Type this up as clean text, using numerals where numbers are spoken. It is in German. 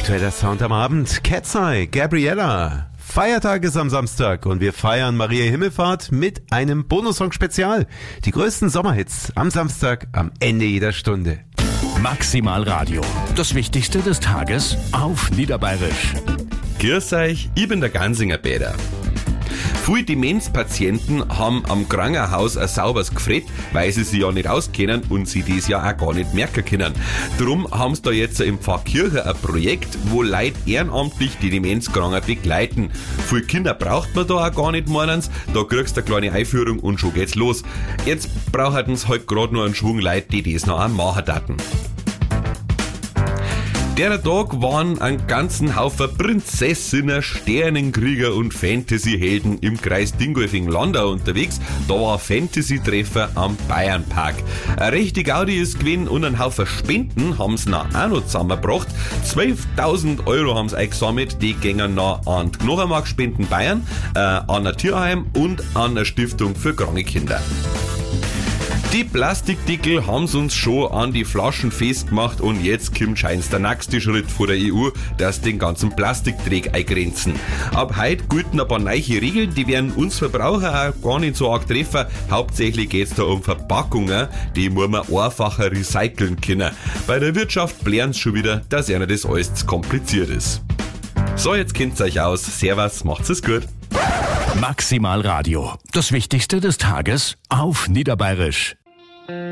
Aktueller Sound am Abend. Cat's Eye, Gabriella. Feiertag ist am Samstag und wir feiern Maria Himmelfahrt mit einem Bonussong-Spezial. Die größten Sommerhits am Samstag am Ende jeder Stunde. Maximal Radio. Das Wichtigste des Tages auf Niederbayerisch. Grüß euch, ich bin der Gansinger Bäder. Viele Demenzpatienten haben am Krankenhaus ein sauberes Gefrett, weil sie sich ja nicht auskennen und sie das ja auch gar nicht merken können. Darum haben sie da jetzt im Pfarrkirche ein Projekt, wo Leute ehrenamtlich die Demenzkranken begleiten. Viele Kinder braucht man da auch gar nicht, meinen sie. Da kriegst du eine kleine Einführung und schon geht's los. Jetzt brauchen sie halt gerade nur einen Schwung Leute, die das noch auch machen daten. Der Tag waren einen ganzen Haufen Prinzessinnen, Sternenkrieger und Fantasy-Helden im Kreis Dingolfing-Landau unterwegs. Da war ein Fantasy-Treffer am Bayernpark. Eine rechte Gaudi ist gewesen und einen Haufen Spenden haben sie auch noch zusammengebracht. 12.000 € haben sie eingesammelt, die gingen noch an die Knochenmarkspenden Bayern, an ein Tierheim und an eine Stiftung für kranke Kinder. Die Plastikdeckel haben's uns schon an die Flaschen festgemacht und jetzt kommt scheinbar der nächste Schritt von der EU, dass den ganzen Plastikträg eingrenzen. Ab heute gelten ein paar neue Regeln, die werden uns Verbraucher auch gar nicht so arg treffen. Hauptsächlich geht's da um Verpackungen, die muss man einfacher recyceln können. Bei der Wirtschaft blären's schon wieder, dass ihnen das alles zu kompliziert ist. So, jetzt kennt's euch aus. Servus, macht's es gut. Maximal Radio. Das Wichtigste des Tages auf Niederbayerisch.